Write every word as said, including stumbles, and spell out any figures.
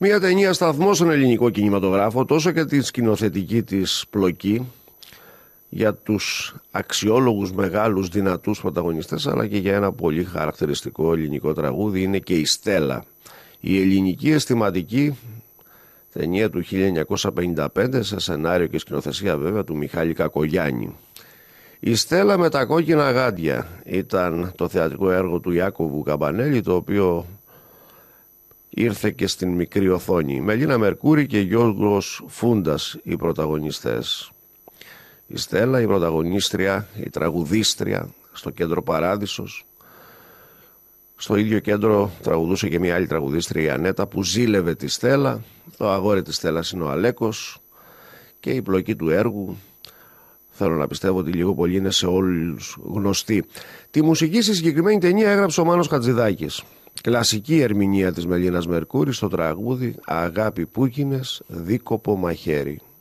Μια ταινία σταθμό στον ελληνικό κινηματογράφο, τόσο και τη σκηνοθετική της πλοκή για τους αξιόλογους, μεγάλους, δυνατούς πρωταγωνιστές, αλλά και για ένα πολύ χαρακτηριστικό ελληνικό τραγούδι, είναι και η Στέλλα. Η ελληνική αισθηματική ταινία του χίλια εννιακόσια πενήντα πέντε, σε σενάριο και σκηνοθεσία βέβαια του Μιχάλη Κακογιάννη. Η Στέλλα με τα κόκκινα γάντια ήταν το θεατρικό έργο του Ιάκωβου Καμπανέλη, το οποίο ήρθε και στην μικρή οθόνη. Μελίνα Μερκούρη και Γιώργος Φούντας οι πρωταγωνιστές. Η Στέλλα, η πρωταγωνίστρια, η τραγουδίστρια στο κέντρο Παράδεισος. Στο ίδιο κέντρο τραγουδούσε και μια άλλη τραγουδίστρια, η Ανέτα, που ζήλευε τη Στέλλα. Το αγόρι της Στέλλας είναι ο Αλέκος και η πλοκή του έργου, θέλω να πιστεύω ότι λίγο πολύ είναι σε όλους γνωστή. Τη μουσική στη συγκεκριμένη ταινία έγραψε ο Μάνος Χατζηδάκης. Κλασική ερμηνεία της Μελίνας Μερκούρη στο τραγούδι «Αγάπη Πούκινες, δίκοπο μαχαίρι».